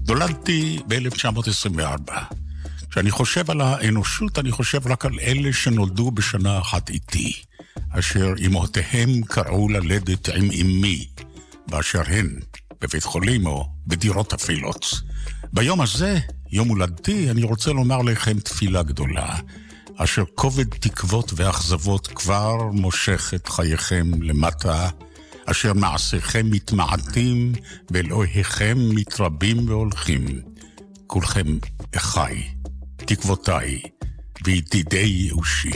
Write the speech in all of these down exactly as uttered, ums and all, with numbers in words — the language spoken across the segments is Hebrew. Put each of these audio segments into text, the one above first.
נולדתי ב-אלף תשע מאות עשרים וארבע. כשאני חושב על האנושות, אני חושב רק על אלה שנולדו בשנה אחת איתי, אשר אמותיהם קראו ללדת עם אמי, באשר הן, בבית חולים או בדירות אפלות. ביום הזה, יום הולדתי, אני רוצה לומר לכם תפילה גדולה, אשר כובד תקוות ואכזבות כבר מושך את חייכם למטה, אשר מעשיכם מתמעטים ואלוהיכם מתרבים והולכים. כולכם אחי, תקוותיי וידידי יאושי.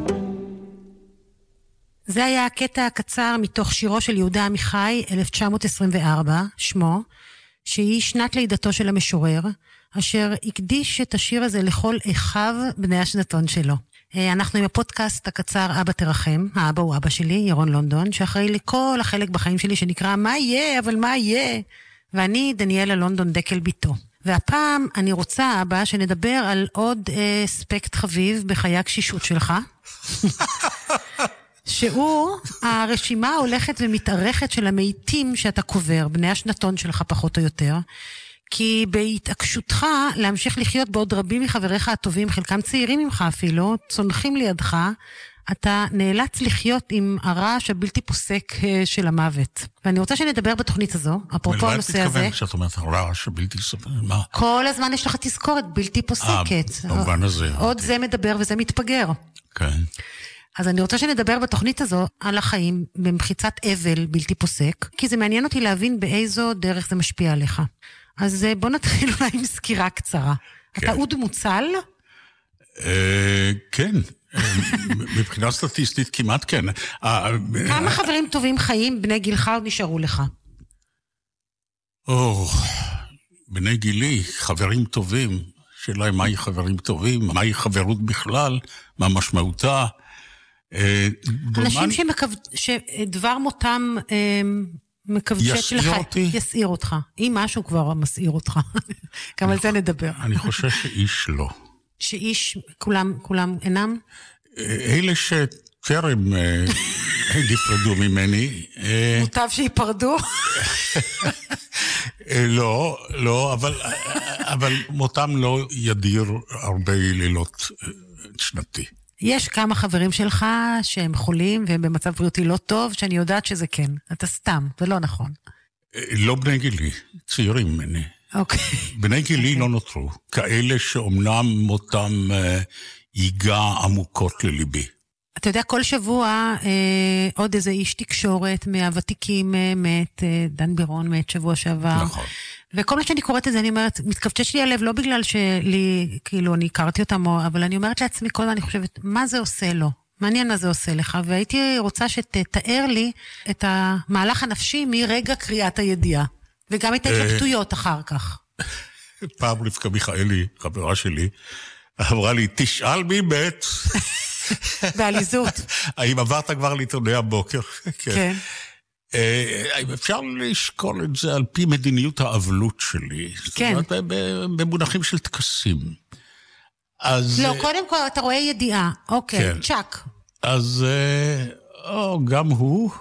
זה היה הקטע הקצר מתוך שירו של יהודה עמיחי, אלף תשע מאות עשרים וארבע, שמו, שהיא שנת לידתו של המשורר, אשר הקדיש את השיר הזה לכל אחיו בני השנתון שלו. אנחנו עם הפודקאסט הקצר אבא תרחם, האבא הוא אבא שלי, ירון לונדון, שאחראי לכל החלק בחיים שלי שנקרא מה יהיה, אבל מה יהיה? ואני דניאלה לונדון דקל ביתו. והפעם אני רוצה, אבא, שנדבר על עוד אה, אספקט חביב בחיי הקשישות שלך, שהוא הרשימה ההולכת ומתארכת של המתים שאתה קובר, בני השנתון שלך פחות או יותר, כי בהתעקשותך להמשיך לחיות בעוד רבים מחבריך הטובים, חלקם צעירים ממך אפילו, צונחים לידך, אתה נאלץ לחיות עם הרעש הבלתי פוסק של המוות. ואני רוצה שנדבר בתוכנית הזו, אפרופו הנושא הזה. ולמה את מתכוונת כשאת אומרת הרעש הבלתי פוסק? מה? כל הזמן יש לך תזכורת בלתי פוסקת. אה, במובן הזה. עוד זה מדבר וזה מתפגר. כן. אז אני רוצה שנדבר בתוכנית הזו על החיים במחיצת אבל בלתי פוסק, כי זה מעניין אותי להבין באיזו דרך זה משפיע עליך. אז בוא נתחיל אולי עם סקירה קצרה. אתה עוד מוצל? כן, מבחינה סטטיסטית כמעט כן. כמה חברים טובים חיים בני גילך עוד נשארו לך? או, בני גילי, חברים טובים. שאלה היא מהי חברים טובים, מהי חברות בכלל, מה משמעותה. אנשים שדבר מותם מקבצ'ט לך, יסעיר אותך. אם משהו כבר מסעיר אותך. גם על זה נדבר. אני חושב שאיש לא. שאיש, כולם, כולם אינם? אלה שטרם נפרדו ממני. מוטב שיפרדו? לא, לא, אבל, אבל מותם לא ידיר הרבה לילות שנתי. יש כמה חברים שלך שהם חולים והם במצב בריאותי לא טוב, שאני יודעת שזה כן. אתה סתם, זה לא נכון. לא בני גילי, צעירים ממני. אוקיי. בני גילי לא נותרו. כאלה שאומנם מותם ייגע עמוקות לליבי. אתה יודע, כל שבוע אה, עוד איזה איש תקשורת מהוותיקים אה, מת, אה, דן בירון מת שבוע שעבר. נכון. וכל מה שאני קוראת את זה, אני אומרת, מתכווצ'ש לי הלב, לא בגלל שלי, כאילו, אני הכרתי אותם, אבל אני אומרת לעצמי, כל הזמן אני חושבת, מה זה עושה לו? מעניין מה זה עושה לך, והייתי רוצה שתתאר לי את המהלך הנפשי מרגע קריאת הידיעה, וגם את ההתלבטויות אחר כך. פעם רבקה מיכאלי, חברה שלי, אמרה לי, תשאל מי מת. בעליזות. האם עברת כבר לעיתוני הבוקר? כן. אפשר לשקול את זה על פי מדיניות האבלות שלי. כן. זאת אומרת, במונחים של טקסים. לא, קודם כל אתה רואה ידיעה. אוקיי, צ'ק. אז גם הוא,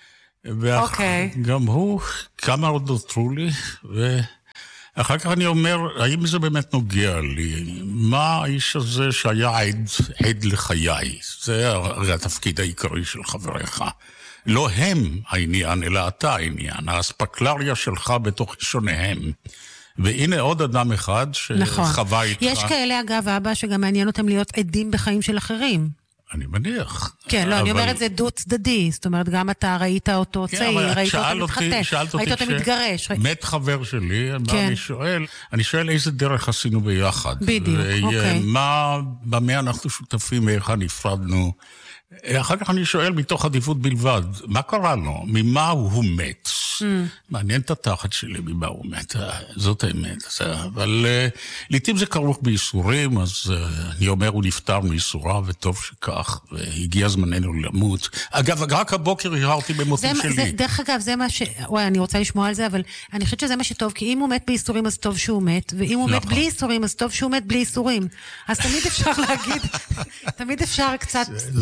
גם הוא, כמה עוד נותרו לי, ואחר כך אני אומר, האם זה באמת נוגע לי? מה האיש הזה שהיה עד, עד לחיי? זה הרי התפקיד העיקרי של חבריך. לא הם העניין, אלא אתה העניין, האספקלריה שלך בתוך שונאיהם. והנה עוד אדם אחד שחווה איתך. יש כאלה אגב, אבא, שגם מעניין אותם להיות עדים בחיים של אחרים. אני מניח. כן, לא, אני אומרת זה דו צדדי, זאת אומרת, גם אתה ראית אותו צעיר, ראית אותו מתחתן, ראית אותו מתגרש. מת חבר שלי, אני שואל, אני שואל איזה דרך עשינו ביחד. בדיוק, אוקיי. מה, במה אנחנו שותפים, איך נפרדנו. אחר כך אני שואל מתוך עדיפות בלבד, מה קרה לו? ממה הוא מת? מעניין את התחת שלי ממה הוא מת, זאת האמת. אבל לעתים זה כרוך בייסורים, אז אני אומר הוא נפטר מייסורה, וטוב שכך, והגיע זמננו למות. אגב, רק הבוקר הרהרתי במותו שלי. דרך אגב, זה מה ש... וואי, אני רוצה לשמוע על זה, אבל אני חושבת שזה מה שטוב, כי אם הוא מת בייסורים, אז טוב שהוא מת, ואם הוא מת בלי ייסורים, אז טוב שהוא מת בלי ייסורים. אז תמיד אפשר להגיד, תמיד אפשר קצת...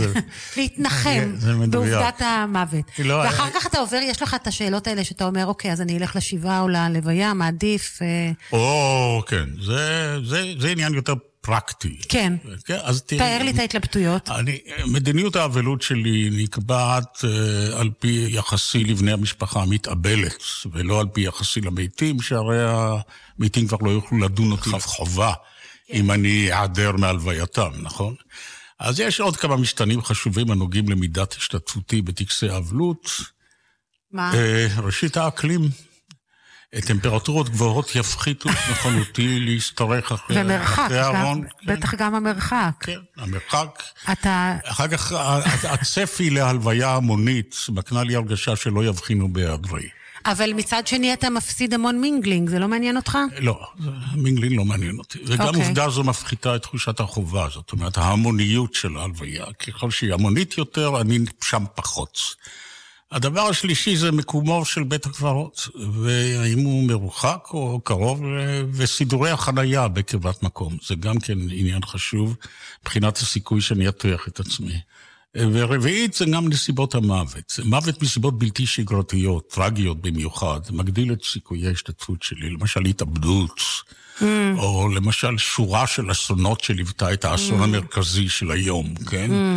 להתנחם בעובדת המוות. ואחר כך אתה עובר, יש לך את השאלות האלה שאתה אומר, אוקיי, אז אני אלך לשבעה או ללוויה, מעדיף... או, כן, זה עניין יותר פרקטי. כן, תאר לי את ההתלבטויות. מדיניות האבלות שלי נקבעת על פי יחסי לבני המשפחה המתאבלת, ולא על פי יחסי למתים, שהרי המתים כבר לא יוכלו לדון אותי לחובה, אם אני אעדר מהלווייתם, נכון? אז יש עוד כמה משתנים חשובים הנוגעים למידת השתתפותי בטקסי האבלות. מה? ראשית האקלים. טמפרטורות גבוהות יפחיתו את נכונותי להשתרך אחרי הארון. בטח גם המרחק. כן, המרחק. אתה... אחר כך הצפי להלוויה המונית מקנה לי הרגשה שלא יבחינו בהיעדרי. אבל מצד שני אתה מפסיד המון מינגלינג, זה לא מעניין אותך? לא, מינגלינג לא מעניין אותי. וגם עובדה זו מפחיתה את תחושת החובה, זאת אומרת, ההמוניות של ההלוויה. ככל שהיא המונית יותר, אני שם פחות. הדבר השלישי זה מקומו של בית הקברות, והאם הוא מרוחק או קרוב, וסידורי החנייה בקרבת מקום. זה גם כן עניין חשוב, מבחינת הסיכוי שאני אטריח את עצמי. ורביעית זה גם נסיבות המוות. מוות מסיבות בלתי שגרתיות, טרגיות במיוחד, מגדיל את סיכויי ההשתתפות שלי, למשל התאבדות, mm. או למשל שורה של אסונות שליוותה את האסון mm. המרכזי של היום, כן? Mm.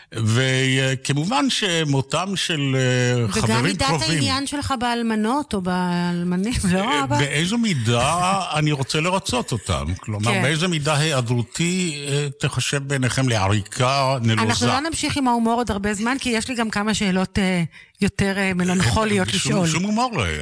וכמובן שמותם של חברים קרובים... וגם מידת העניין שלך באלמנות או באלמנים, לא אבא? באיזו מידה אני רוצה לרצות אותם. כלומר, באיזו מידה היעדרותי תחשב ביניכם לעריקה נלוזה. אנחנו לא נמשיך עם ההומור עוד הרבה זמן, כי יש לי גם כמה שאלות יותר מלנכוליות לשאול. שום הומור לא.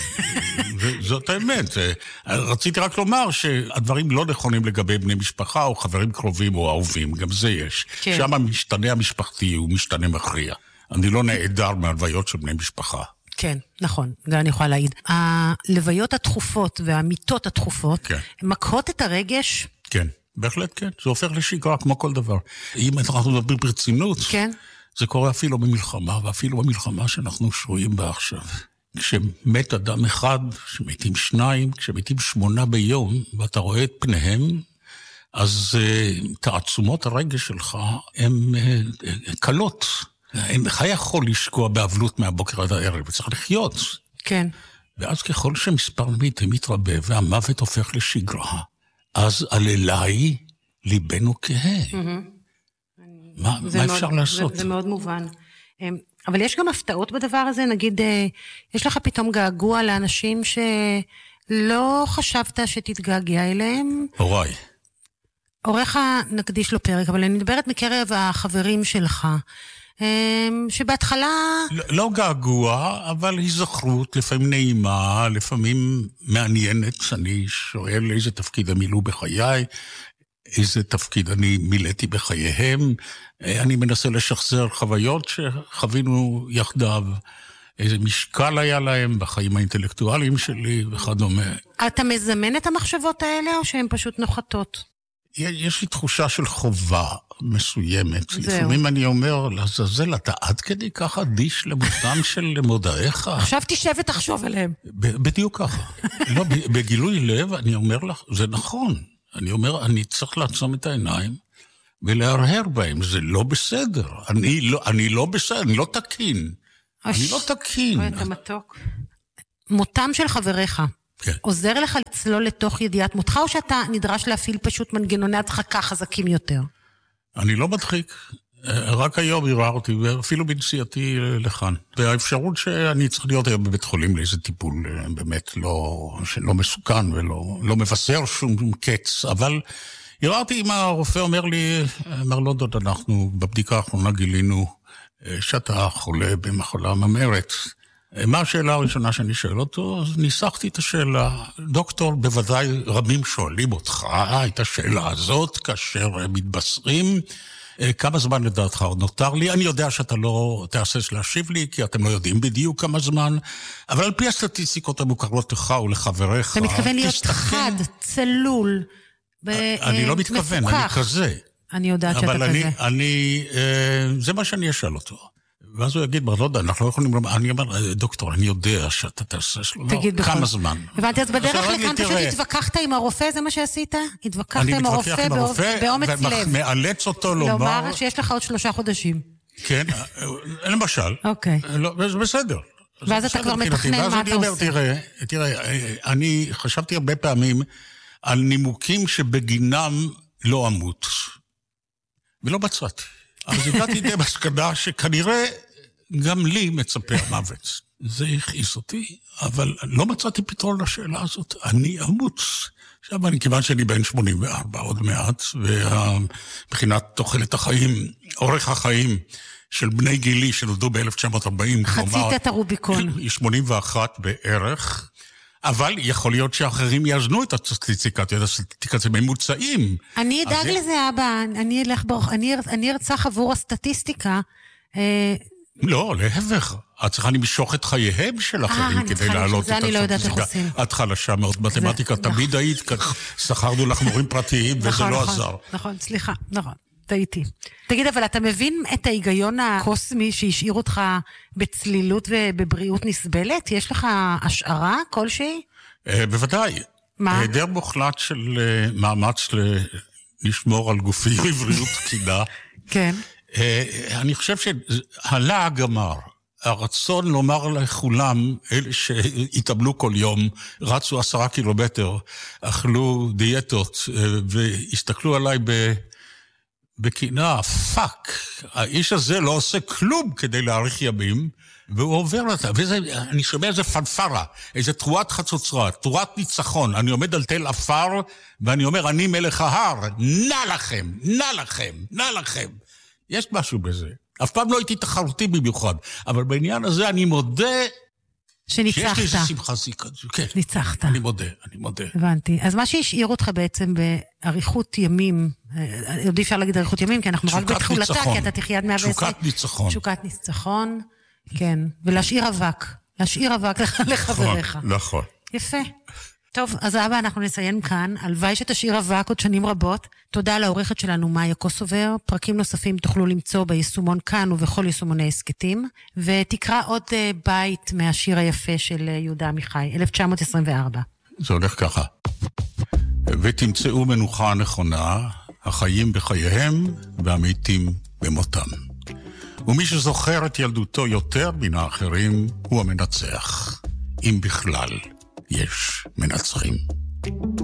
זאת האמת. רציתי רק לומר שהדברים לא נכונים לגבי בני משפחה או חברים קרובים או אהובים, גם זה יש. שם המשתנה המשפחתי הוא משתנה מכריע. אני לא נעדר מהלוויות של בני משפחה. כן, נכון, גם אני יכולה להעיד. הלוויות התכופות והמיטות התכופות, הן מקהות את הרגש? כן, בהחלט כן. זה הופך לשגרה כמו כל דבר. אם אנחנו מדברים ברצינות, זה קורה אפילו במלחמה, ואפילו במלחמה שאנחנו שרויים בה עכשיו. כשמת אדם אחד, כשמתים שניים, כשמתים שמונה ביום, ואתה רואה את פניהם, אז uh, תעצומות הרגש שלך הן uh, קלות. אינך יכול לשקוע באבלות מהבוקר עד הערב, וצריך לחיות. כן. ואז ככל שמספר מתים מתרבה, והמוות הופך לשגרה, אז על אליי ליבנו כהה. Mm-hmm. מה, מה מאוד, אפשר לעשות? זה, זה מאוד מובן. אבל יש גם הפתעות בדבר הזה, נגיד, יש לך פתאום געגוע לאנשים שלא חשבת שתתגעגע אליהם. הוריי. הוריך נקדיש לו פרק, אבל אני מדברת מקרב החברים שלך, שבהתחלה... לא, לא געגוע, אבל היזכרות, לפעמים נעימה, לפעמים מעניינת. אני שואל איזה תפקיד הם מילאו בחיי, איזה תפקיד אני מילאתי בחייהם, אני מנסה לשחזר חוויות שחווינו יחדיו, איזה משקל היה להם בחיים האינטלקטואליים שלי וכדומה. אתה מזמן את המחשבות האלה או שהן פשוט נוחתות? יש לי תחושה של חובה מסוימת. לפעמים אני אומר, לעזאזל, אתה עד כדי ככה דיש למותם של מודעיך? עכשיו תשב ותחשוב עליהם. בדיוק ככה. לא, בגילוי לב אני אומר לך, זה נכון. אני אומר, אני צריך לעצום את העיניים ולהרהר בהם, זה לא בסדר. אני לא, אני לא בסדר, אני לא תקין. אני לא תקין. אתה מתוק. מותם של חבריך. כן. עוזר לך לצלול לתוך ידיעת מותך, או שאתה נדרש להפעיל פשוט מנגנוני הדחקה חזקים יותר? אני לא מדחיק. רק היום הרהרתי, ואפילו בנסיעתי לכאן. והאפשרות שאני צריך להיות היום בבית חולים לאיזה טיפול באמת לא, שלא מסוכן ולא לא מבשר שום קץ, אבל הרהרתי אם הרופא אומר לי, אמר לא דוד, אנחנו בבדיקה האחרונה גילינו שאתה חולה במחלה ממארת. מה השאלה הראשונה שאני שואל אותו? אז ניסחתי את השאלה. דוקטור, בוודאי רבים שואלים אותך את השאלה הזאת, כאשר מתבשרים, כמה זמן לדעתך עוד נותר לי? אני יודע שאתה לא תעשש להשיב לי, כי אתם לא יודעים בדיוק כמה זמן, אבל על פי הסטטיסטיקות המוכרות לך ולחבריך... אתה מתכוון להיות חד, צלול, אני לא מתכוון, אני כזה. אני יודעת שאתה כזה. אבל אני, זה מה שאני אשאל אותו. ואז הוא יגיד, לא יודע, אנחנו לא יכולים לומר, אני אומר, דוקטור, אני יודע שאתה תעשה שלו, כמה זמן. הבנתי, אז בדרך לכאן פשוט התווכחת עם הרופא, זה מה שעשית? התווכחת עם הרופא באומץ לב. ומאלץ אותו לומר... לומר שיש לך עוד שלושה חודשים. כן, למשל. אוקיי. זה בסדר. ואז אתה כבר מתכנן מה אתה עושה. תראה, תראה, אני חשבתי הרבה פעמים על נימוקים שבגינם לא אמות. ולא מצאתי. אז הגעתי די מסקנה שכנראה גם לי מצפה המוות. זה הכעיס אותי, אבל לא מצאתי פתרון לשאלה הזאת. אני אמות. עכשיו, אני, כיוון שאני בן שמונים וארבע עוד מעט, ומבחינת תוחלת החיים, אורך החיים של בני גילי שנולדו ב-אלף תשע מאות ארבעים, חצית את הרוביקון. שמונים ואחת בערך, אבל יכול להיות שאחרים יאזנו את הסטטיסטיקה, את הסטטיסטיקה זה ממוצעים. אני אדאג לזה, אבא, אני אלך ברוך, אני ארצח עבור הסטטיסטיקה. לא, להפך. את צריכה למשוך את חייהם של אחרים כדי להעלות את הסטטיסטיקה. את חלשה מאוד מתמטיקה, תמיד היית, שכרנו לך מורים פרטיים, וזה לא עזר. נכון, סליחה, נכון. טעיתי. תגיד, אבל אתה מבין את ההיגיון הקוסמי שהשאיר אותך בצלילות ובבריאות נסבלת? יש לך השערה כלשהי? בוודאי. מה? היעדר מוחלט של מאמץ לשמור על גופי ובריאות תקינה. כן. אני חושב שהלעג אמר, הרצון לומר לכולם, אלה שהתאבלו כל יום, רצו עשרה קילומטר, אכלו דיאטות, והסתכלו עליי ב... בקינה, פאק, האיש הזה לא עושה כלום כדי להאריך ימים, והוא עובר לזה, ואני שומע איזה פנפרה, איזה תרועת חצוצרה, תרועת ניצחון, אני עומד על תל אפר, ואני אומר, אני מלך ההר, נע לכם, נע לכם, נע לכם. יש משהו בזה. אף פעם לא הייתי תחרותי במיוחד, אבל בעניין הזה אני מודה... שניצחת. שיש לי איזה שמחה זיקה. כן. ניצחת. אני מודה, אני מודה. הבנתי. אז מה שהשאיר אותך בעצם באריכות ימים, עוד אפשר להגיד אריכות ימים, כי אנחנו רק בתחולתה, כי אתה תחיה עד מאה ועשרים. תשוקת ניצחון. תשוקת ניצחון, כן. ולהשאיר אבק. להשאיר אבק לחבריך. נכון, נכון. יפה. טוב, אז אבא, אנחנו נסיים כאן. הלוואי שתשאיר אבק עוד שנים רבות. תודה לעורכת שלנו, מאיה קוסובר. פרקים נוספים תוכלו למצוא ביישומון כאן ובכל יישומוני הסקטים. ותקרא עוד בית מהשיר היפה של יהודה עמיחי, אלף תשע מאות עשרים וארבע. זה הולך ככה. ותמצאו מנוחה נכונה, החיים בחייהם והמתים במותם. ומי שזוכר את ילדותו יותר מן האחרים, הוא המנצח. אם בכלל יש מנצחים.